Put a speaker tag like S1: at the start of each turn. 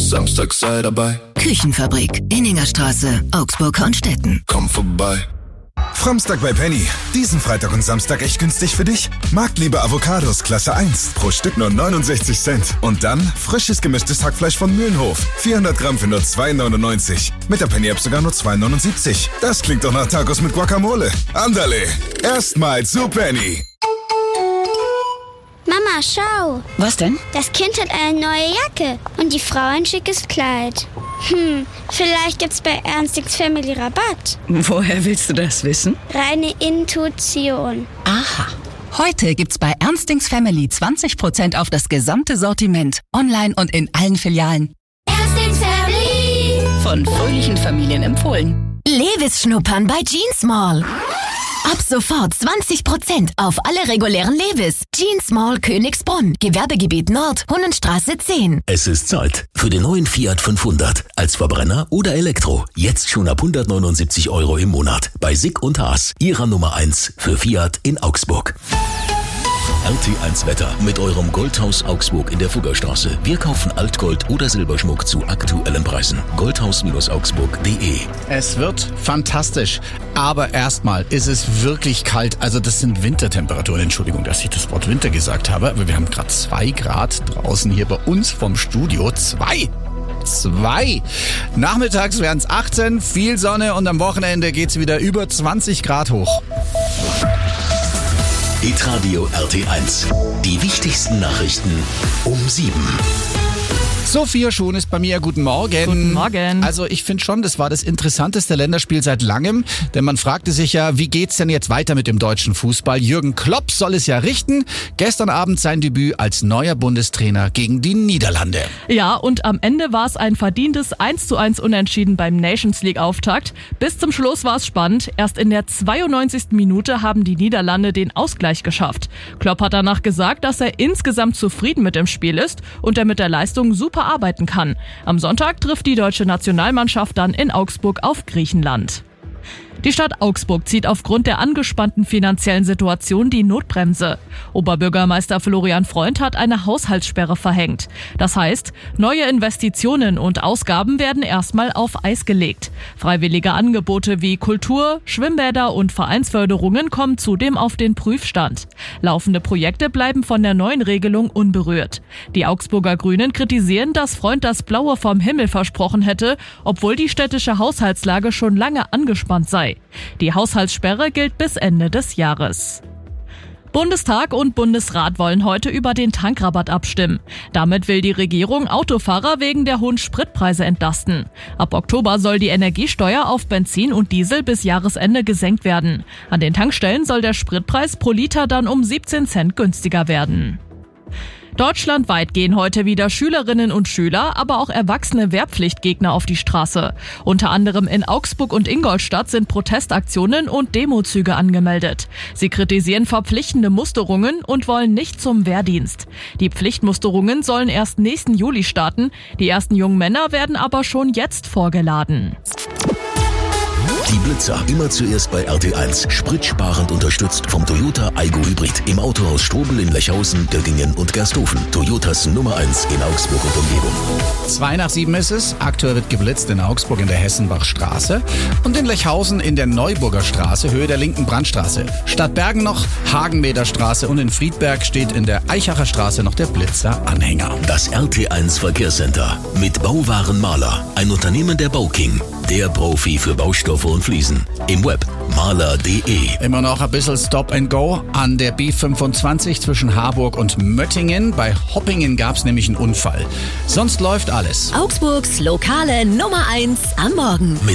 S1: Samstag sei dabei.
S2: Küchenfabrik, Inningerstraße, Augsburg-Hornstetten.
S1: Komm vorbei.
S3: Fromstag bei Penny. Diesen Freitag und Samstag echt günstig für dich. Marktliebe Avocados Klasse 1. Pro Stück nur 69 Cent. Und dann frisches gemischtes Hackfleisch von Mühlenhof. 400 Gramm für nur 2,99. Mit der Penny-App sogar nur 2,79. Das klingt doch nach Tacos mit Guacamole. Andale. Erstmal zu Penny.
S4: Mama, schau.
S2: Was denn?
S4: Das Kind hat eine neue Jacke und die Frau ein schickes Kleid. Vielleicht gibt's bei Ernstings Family Rabatt.
S2: Woher willst du das wissen?
S4: Reine Intuition.
S2: Aha. Heute gibt's bei Ernstings Family 20% auf das gesamte Sortiment. Online und in allen Filialen.
S4: Ernstings Family.
S2: Von fröhlichen Familien empfohlen.
S5: Levis schnuppern bei Jeans Mall. Ab sofort 20% auf alle regulären Levis. Jeans Mall Königsbrunn. Gewerbegebiet Nord, Hunnenstraße 10.
S6: Es ist Zeit für den neuen Fiat 500. Als Verbrenner oder Elektro. Jetzt schon ab 179 € im Monat. Bei Sick und Haas. Ihrer Nummer 1 für Fiat in Augsburg. RT1 Wetter mit eurem Goldhaus Augsburg in der Fuggerstraße. Wir kaufen Altgold oder Silberschmuck zu aktuellen Preisen. Goldhaus-augsburg.de.
S7: Es wird fantastisch, aber erstmal ist es wirklich kalt. Also das sind Wintertemperaturen. Entschuldigung, dass ich das Wort Winter gesagt habe, aber wir haben gerade 2 Grad draußen hier bei uns vom Studio. 2! Nachmittags werden es 18, viel Sonne und am Wochenende geht's wieder über 20 Grad hoch.
S6: Hitradio RT1. Die wichtigsten Nachrichten um 7.
S7: Sophia Schon ist bei mir. Guten Morgen.
S8: Guten Morgen.
S7: Also ich finde schon, das war das interessanteste Länderspiel seit langem, denn man fragte sich ja, wie geht's denn jetzt weiter mit dem deutschen Fußball? Jürgen Klopp soll es ja richten. Gestern Abend sein Debüt als neuer Bundestrainer gegen die Niederlande.
S8: Ja, und am Ende war es ein verdientes 1:1 Unentschieden beim Nations League Auftakt. Bis zum Schluss war es spannend. Erst in der 92. Minute haben die Niederlande den Ausgleich geschafft. Klopp hat danach gesagt, dass er insgesamt zufrieden mit dem Spiel ist und er mit der Leistung super arbeiten kann. Am Sonntag trifft die deutsche Nationalmannschaft dann in Augsburg auf Griechenland. Die Stadt Augsburg zieht aufgrund der angespannten finanziellen Situation die Notbremse. Oberbürgermeister Florian Freund hat eine Haushaltssperre verhängt. Das heißt, neue Investitionen und Ausgaben werden erstmal auf Eis gelegt. Freiwillige Angebote wie Kultur, Schwimmbäder und Vereinsförderungen kommen zudem auf den Prüfstand. Laufende Projekte bleiben von der neuen Regelung unberührt. Die Augsburger Grünen kritisieren, dass Freund das Blaue vom Himmel versprochen hätte, obwohl die städtische Haushaltslage schon lange angespannt sei. Die Haushaltssperre gilt bis Ende des Jahres. Bundestag und Bundesrat wollen heute über den Tankrabatt abstimmen. Damit will die Regierung Autofahrer wegen der hohen Spritpreise entlasten. Ab Oktober soll die Energiesteuer auf Benzin und Diesel bis Jahresende gesenkt werden. An den Tankstellen soll der Spritpreis pro Liter dann um 17 Cent günstiger werden. Deutschlandweit gehen heute wieder Schülerinnen und Schüler, aber auch erwachsene Wehrpflichtgegner auf die Straße. Unter anderem in Augsburg und Ingolstadt sind Protestaktionen und Demozüge angemeldet. Sie kritisieren verpflichtende Musterungen und wollen nicht zum Wehrdienst. Die Pflichtmusterungen sollen erst nächsten Juli starten. Die ersten jungen Männer werden aber schon jetzt vorgeladen.
S6: Die Blitzer immer zuerst bei RT1. Spritsparend unterstützt vom Toyota Aygo Hybrid. Im Autohaus Strobel in Lechhausen, Göggingen und Gersthofen. Toyotas Nummer 1 in Augsburg und Umgebung.
S7: 6:02 ist es. Aktuell wird geblitzt in Augsburg in der Hessenbachstraße und in Lechhausen in der Neuburger Straße, Höhe der linken Brandstraße. Stadtbergen noch Hagenmederstraße und in Friedberg steht in der Eichacher Straße noch der Blitzer-Anhänger.
S6: Das RT1 Verkehrscenter mit Bauwaren Maler. Ein Unternehmen der Bauking. Der Profi für Baustoffe und Fliesen. Im Web maler.de.
S7: Immer noch ein bisschen Stop and Go an der B25 zwischen Harburg und Möttingen. Bei Hoppingen gab es nämlich einen Unfall. Sonst läuft alles.
S5: Augsburgs lokale Nummer 1 am Morgen.